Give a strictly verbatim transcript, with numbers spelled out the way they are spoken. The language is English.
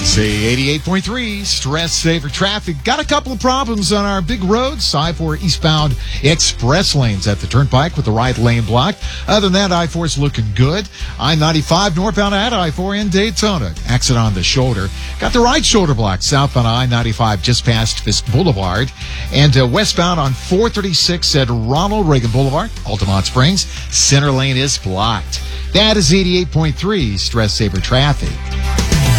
See, eighty-eight point three, Stress Saver Traffic. Got a couple of problems on our big roads. I four eastbound express lanes at the turnpike with the right lane blocked. Other than that, I four is looking good. I ninety-five northbound at I four in Daytona. Exit on the shoulder. Got the right shoulder blocked southbound I ninety-five just past Fisk Boulevard. And uh, westbound on four thirty-six at Ronald Reagan Boulevard, Altamont Springs. Center lane is blocked. That is eighty-eight point three, Stress Saver Traffic.